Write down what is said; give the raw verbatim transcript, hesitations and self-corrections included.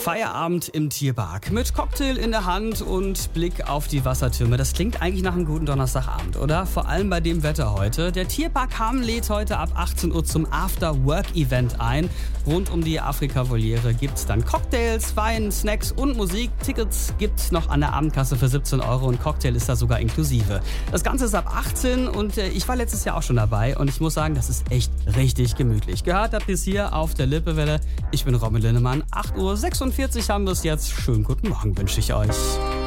Feierabend im Tierpark mit Cocktail in der Hand und Blick auf die Wassertürme. Das klingt eigentlich nach einem guten Donnerstagabend, oder? Vor allem bei dem Wetter heute. Der Tierpark Hamm lädt heute ab achtzehn Uhr zum After-Work-Event ein. Rund um die Afrika-Voliere gibt's dann Cocktails, Wein, Snacks und Musik. Tickets gibt's noch an der Abendkasse für siebzehn Euro und Cocktail ist da sogar inklusive. Das Ganze ist ab achtzehn und äh, ich war letztes Jahr auch schon dabei und ich muss sagen, das ist echt richtig gemütlich. Gehört habt ihr es hier auf der Lippewelle. Ich bin Robin Linnemann. acht Uhr sechsundvierzig haben wir es jetzt. Schönen guten Morgen wünsche ich euch.